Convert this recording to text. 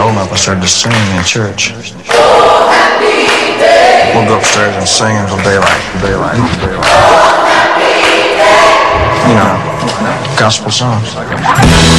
old enough, I started to sing in church. We'll go upstairs and sing until daylight. You know, gospel songs.